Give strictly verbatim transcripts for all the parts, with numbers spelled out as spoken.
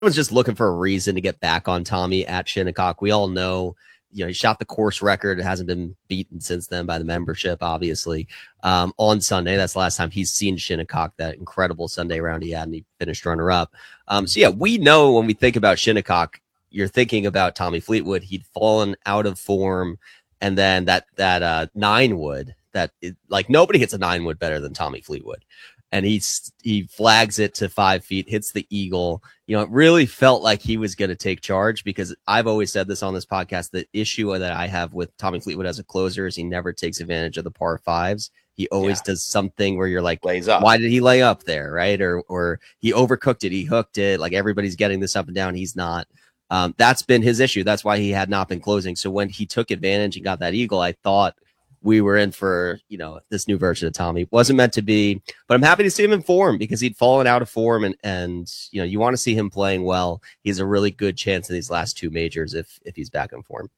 was just looking for a reason to get back on Tommy at Shinnecock. We all know, you know, he shot the course record. It hasn't been beaten since then by the membership, obviously. Um, on Sunday, that's the last time he's seen Shinnecock, that incredible Sunday round he had, and he finished runner-up. Um, so, yeah, we know when we think about Shinnecock, you're thinking about Tommy Fleetwood. He'd fallen out of form, and then that that uh, nine wood, that it, like nobody hits a nine wood better than Tommy Fleetwood. And he he flags it to five feet, hits the eagle. You know, it really felt like he was going to take charge, because I've always said this on this podcast. The issue that I have with Tommy Fleetwood as a closer is he never takes advantage of the par fives. He always yeah. does something where you're like, Lays up. Why did he lay up there, right? Or or he overcooked it, he hooked it. Like everybody's getting this up and down, he's not. Um, that's been his issue. That's why he had not been closing. So when he took advantage and got that eagle, I thought we were in for, you know, this new version of Tommy. Wasn't meant to be, but I'm happy to see him in form, because he'd fallen out of form, and, and, you know, you want to see him playing well. He has a really good chance in these last two majors if, if he's back in form.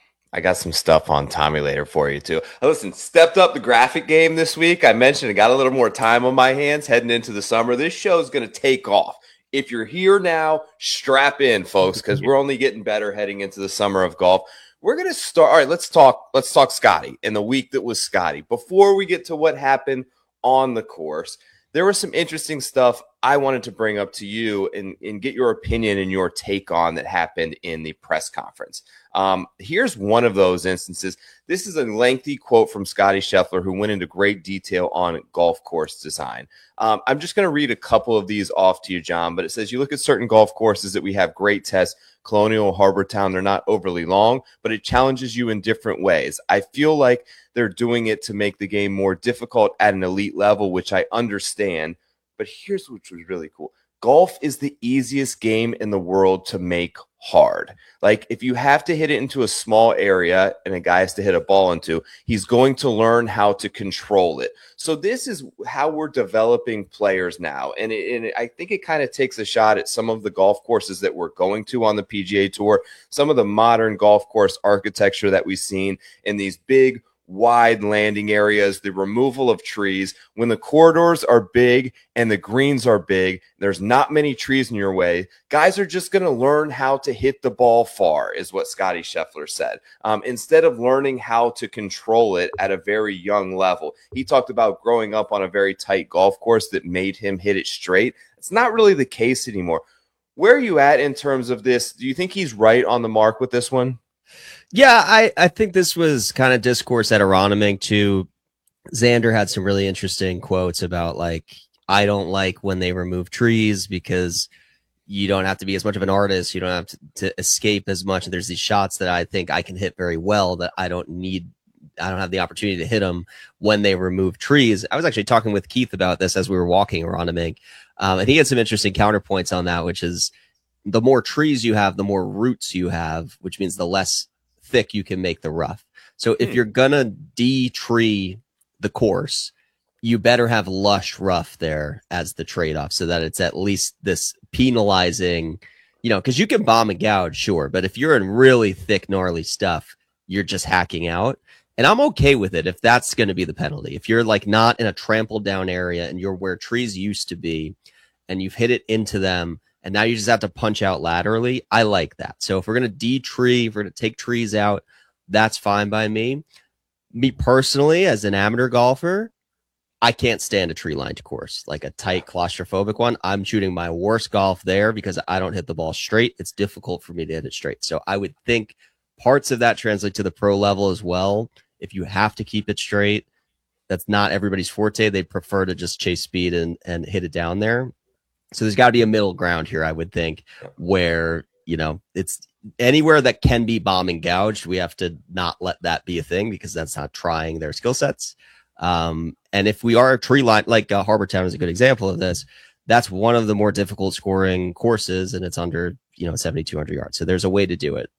I got some stuff on Tommy later for you too. Listen, stepped up the graphic game this week. I mentioned I got a little more time on my hands heading into the summer. This show is going to take off. If you're here now, strap in, folks, because we're only getting better heading into the summer of golf. We're going to start. All right, let's talk. Let's talk Scotty and the week that was Scotty. Before we get to what happened on the course, there was some interesting stuff I wanted to bring up to you and, and get your opinion and your take on that happened in the press conference. Um, here's one of those instances. This is a lengthy quote from Scotty Scheffler, who went into great detail on golf course design. Um, I'm just going to read a couple of these off to you, John, but it says, you look at certain golf courses that we have great tests, Colonial, Harbor Town, they're not overly long, but it challenges you in different ways. I feel like they're doing it to make the game more difficult at an elite level, which I understand. But here's what was really cool. Golf is the easiest game in the world to make hard. Like, if you have to hit it into a small area and a guy has to hit a ball into, he's going to learn how to control it. So this is how we're developing players now. And, it, and it, I think it kind of takes a shot at some of the golf courses that we're going to on the P G A Tour, some of the modern golf course architecture that we've seen in these big, wide landing areas, the removal of trees. When the corridors are big and the greens are big, there's not many trees in your way. Guys are just going to learn how to hit the ball far, is what Scotty Scheffler said, um, instead of learning how to control it at a very young level. He talked about growing up on a very tight golf course that made him hit it straight. It's not really the case anymore. Where are you at in terms of this? Do you think he's right on the mark with this one? Yeah, I, I think this was kind of discourse at Aronimink too. Xander had some really interesting quotes about, like, I don't like when they remove trees because you don't have to be as much of an artist. You don't have to, to escape as much. And there's these shots that I think I can hit very well that I don't need. I don't have the opportunity to hit them when they remove trees. I was actually talking with Keith about this as we were walking Aronimink. Um, and he had some interesting counterpoints on that, which is the more trees you have, the more roots you have, which means the less thick you can make the rough. So if you're gonna de-tree the course, you better have lush rough there as the trade-off, so that it's at least this penalizing, you know, because you can bomb and gouge, sure, but if you're in really thick, gnarly stuff, you're just hacking out. And I'm okay with it if that's going to be the penalty. If you're like not in a trampled down area and you're where trees used to be and you've hit it into them, and now you just have to punch out laterally, I like that. So if we're going to de-tree, if we're going to take trees out, that's fine by me. Me personally, as an amateur golfer, I can't stand a tree-lined course, like a tight, claustrophobic one. I'm shooting my worst golf there because I don't hit the ball straight. It's difficult for me to hit it straight. So I would think parts of that translate to the pro level as well. If you have to keep it straight, that's not everybody's forte. They prefer to just chase speed and, and hit it down there. So there's got to be a middle ground here, I would think, where, you know, it's anywhere that can be bomb and gouged, we have to not let that be a thing, because that's not trying their skill sets. Um, and if we are a tree line, like uh, Harbor Town is a good example of this, that's one of the more difficult scoring courses, and it's under, you know, seventy-two hundred yards. So there's a way to do it.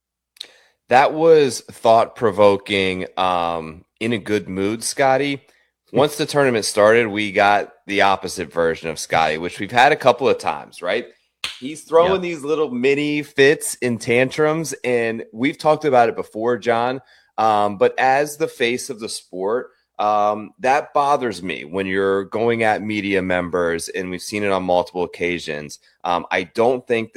That was thought-provoking, um, in a good mood, Scotty. Once the tournament started, we got the opposite version of Scotty, which we've had a couple of times, right? He's throwing yep. these little mini fits and tantrums, and we've talked about it before, John. Um, but as the face of the sport, Um, that bothers me when you're going at media members, and we've seen it on multiple occasions. Um, I don't think